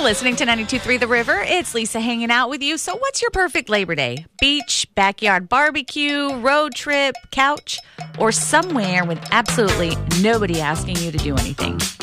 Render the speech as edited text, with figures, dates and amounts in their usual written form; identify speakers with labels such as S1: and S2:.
S1: listening to 92.3 The River. It's Lisa hanging out with you. So what's your perfect Labor Day? Beach, backyard barbecue, road trip, couch, or somewhere with absolutely nobody asking you to do anything?